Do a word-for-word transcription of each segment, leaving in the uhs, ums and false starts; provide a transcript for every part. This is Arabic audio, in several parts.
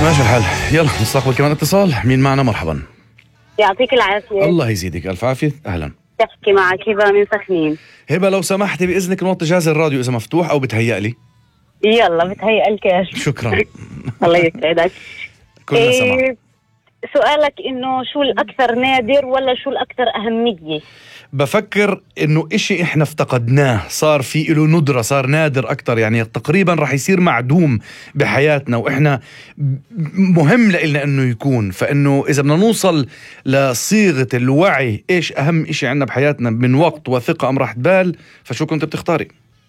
ماشي الحال. يلا نستقبل كمان اتصال. مين معنا؟ مرحبا. يعطيك العافية. الله يزيدك ألف عافية. أهلا. تحكي معك هبة من سخنين. هبة لو سمحتي بإذنك نوطي جهاز الراديو إذا مفتوح أو بتهيأ لي. يلا بتهيأ لك. شكرا. الله يسعدك. كلنا إيه سمع. سؤالك إنه شو الأكثر نادر ولا شو الأكثر أهمية؟ بفكر إنه إشي إحنا افتقدناه صار في إله ندرة، صار نادر أكتر، يعني تقريبا رح يصير معدوم بحياتنا، وإحنا مهم لإلنا إنه يكون. فإنه إذا بدنا نوصل لصيغة الوعي إيش أهم إشي عنا بحياتنا من وقت وثقة أم راحة بال، فشو كنت بتختاري؟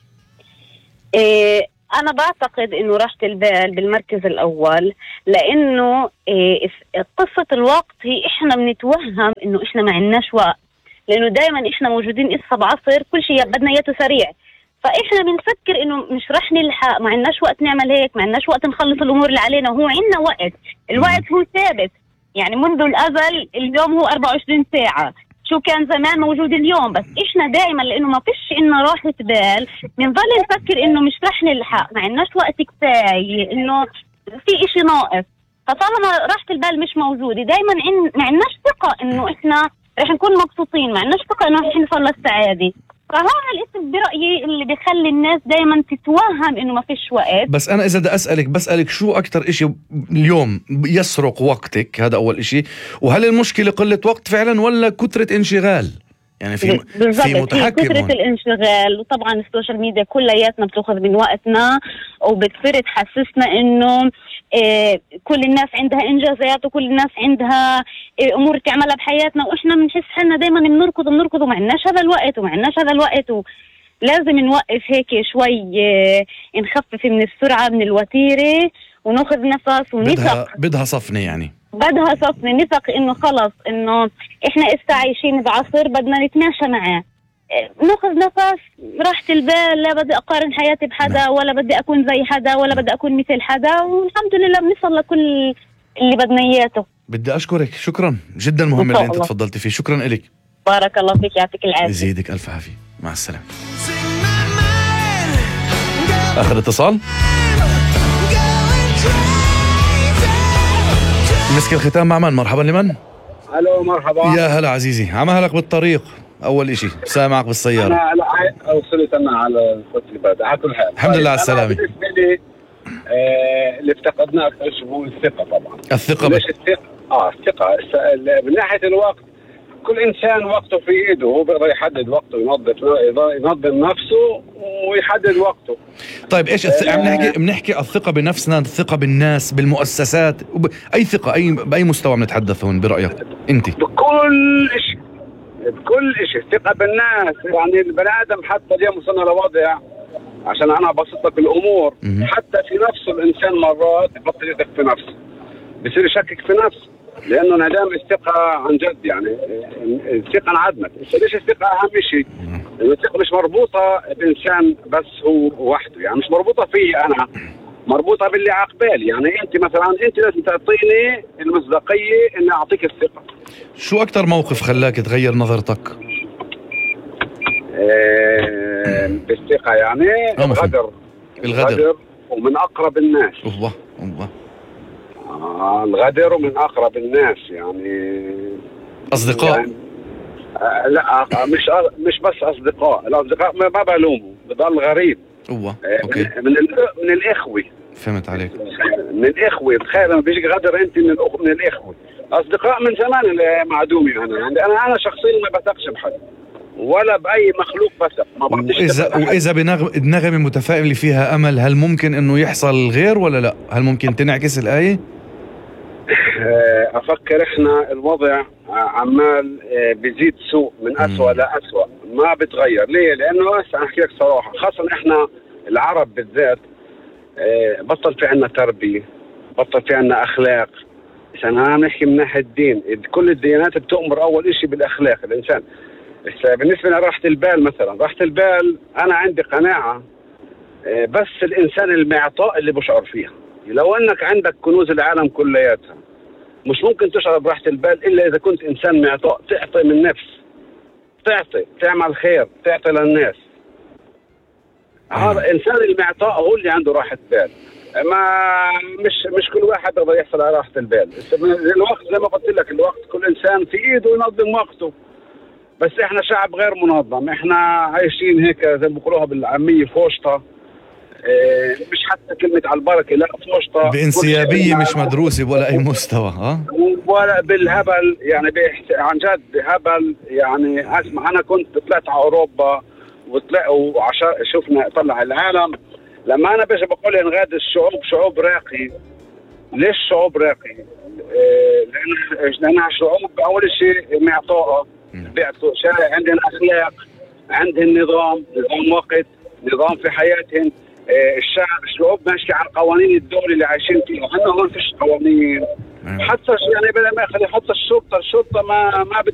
إيه أنا بعتقد إنه راحة البال بالمركز الأول، لأنه إيه قصة الوقت هي إحنا بنتوهم إنه إحنا ما عندناش وقت، لأنه دائما إحنا موجودين إسا بعصر كل شيء بدنا إياه سريع، فإحنا بنفكر إنه مش رح نلحق، ما عندناش وقت نعمل هيك، ما عندناش وقت نخلص الأمور اللي علينا. وهو عندنا وقت، الوقت هو ثابت، يعني منذ الأزل اليوم هو أربعة وعشرين ساعة، شو كان زمان موجود اليوم. بس إحنا دائما لأنه ما فيش إنه راحة بال بنظل نفكر إنه مش رح نلحق، ما عندناش وقت كفاية، إنه في إشي ناقص. فطالما راحة البال مش موجودة دائما عن... ما عندناش ثقة إنه إحنا رح نكون مبسوطين، ما عندناش ثقة إنه رح نوصل للسعادة. فهذا الاسم برأيي اللي بيخلي الناس دائما تتوهم إنه ما فيش وقت. بس أنا إذا بدي أسألك بسألك شو أكتر إشي اليوم يسرق وقتك؟ هذا أول إشي. وهل المشكلة قلة وقت فعلا ولا كثرة انشغال؟ يعني في في متحكم كثرة الانشغال، وطبعا السوشيال ميديا كلياتنا بتاخذ من وقتنا وبتصير تحسسنا إنه إيه كل الناس عندها إنجازات وكل الناس عندها إيه أمور تعملها بحياتنا، وإحنا بنحس حالنا دايما بنركض بنركض وما عندناش هذا الوقت وما عندناش هذا الوقت و... لازم نوقف هيك شوي، إيه نخفف من السرعة من الوتيرة وناخذ نفس ونثق. بدها بدها صفنة، يعني بدها صفنة نثق إنه خلص إنه إحنا إسا عايشين بعصر بدنا نتماشى معاه. ناخذ نفس راحة البال، لا بدي أقارن حياتي بحدا ولا بدي أكون زي حدا ولا بدي أكون مثل حدا، والحمد لله بنصل لكل اللي بدنا إياته. بدي أشكرك، شكرا جدا مهم اللي أنت تفضلتي فيه. شكرا إلك. بارك الله فيك، يعطيك العافية. يزيدك ألف عافية. مع السلامة. آخر اتصال. مسك الختام مع من؟ مرحبا لمن؟ الو مرحبا. يا هلا عزيزي، عم اهلك بالطريق اول اشي سامعك بالسيارة. انا لا وصلت انا على الخط البلد على كل حال. الحمد لله على السلامة. بالنسبة لي آه اللي افتقدناه اكثر شيء هو الثقة طبعا. الثقة ليش الثقة؟ اه الثقة من ناحية الوقت، كل انسان وقته في ايده، هو بيقدر يحدد وقته، ينظف ينظم نفسه ويحدد وقته. طيب ايش الث... عم نحكي بنحكي الثقة بنفسنا، الثقة بالناس، بالمؤسسات، وب... اي ثقة، اي باي مستوى بنتحدث هون برأيك انت؟ بكل شيء، بكل شيء الثقة بالناس. يعني البني ادم حتى اليوم وصلنا لوضع، عشان انا ابسط لك الامور، م- حتى في نفسه الانسان مرات يبطل يثق في نفسه، بصير يشكك في نفسه، لانه انعدام الثقة عن جد. يعني الثقة انعدمت. ليش الثقة اهم شيء؟ لأن الثقة مش مربوطة بإنسان بس هو وحده، يعني مش مربوطة فيه أنا، مربوطة باللي عقبالي. يعني أنت مثلا أنت لازم تعطيني المصداقية إني أعطيك الثقة. شو أكتر موقف خلاك تغير نظرتك؟ إيه بالثقة يعني الغدر. الغدر ومن أقرب الناس. أوه أوه. آه الغدر ومن أقرب الناس، يعني أصدقاء يعني آه لا مش مش بس أصدقاء، الأصدقاء ما بلومه، بضل غريب. أوه. أوكي. من من الإخوة. فهمت عليك. من الإخوة، تخيل لما بيجي غدر أنت من الأخ من الإخوة. أصدقاء من زمان معدومي أنا، يعني أنا أنا شخصيا ما بثقش بحد ولا بأي مخلوق بثق. ما وإذا وإذا بنغمة متفائل اللي فيها أمل، هل ممكن إنه يحصل غير ولا لا؟ هل ممكن تنعكس الآية؟ أفكر إحنا الوضع عمال بيزيد سوء من أسوأ لأسوأ، ما بتغير. ليه؟ لأنه هسه أحكي لك صراحة، خاصة إحنا العرب بالذات بطل في عنا تربية، بطل في عنا أخلاق. عشان أنا نحكي من ناحية الدين، كل الديانات بتؤمر أول إشي بالأخلاق الإنسان. بالنسبة لراحة البال مثلا، راحة البال أنا عندي قناعة بس الإنسان المعطاء اللي بشعر فيها. لو أنك عندك كنوز العالم كلياتها مش ممكن تشعر براحة البال إلا إذا كنت إنسان معطاء، تعطي من نفس، تعطي، تعمل خير، تعطي للناس. هذا إنسان المعطاء هو اللي عنده راحة بال. ما مش مش كل واحد يقدر يحصل على راحة البال. الوقت زي ما قلت لك، الوقت كل إنسان في إيده ينظم وقته، بس إحنا شعب غير منظم، إحنا عايشين هيك زي ما بيقولوها بالعامية فوشطة. إيه مش حتى كلمة على البركة، لا فوشطة بانسيابية مش مدروسة ولا أي مستوى ها؟ ولا بالهبل يعني، عن جد هبل يعني. أسمع أنا كنت طلعت على أوروبا وطلع وعشان شفنا طلع العالم، لما أنا باجي بقول إن غاد الشعوب شعوب راقي. ليش شعوب راقي؟ إيه لأن لأنها شعوب أول شيء معطاءة، بيعطوا عندنا أخلاق، عندهم نظام، نظام وقت، نظام في حياتهم. إيه الشعب الشعوب ماشية على قوانين الدولة اللي عايشين فيها، احنا هون فيش قوانين. حتى يعني بدل ما يخلي حتى الشرطة الشرطة ما ما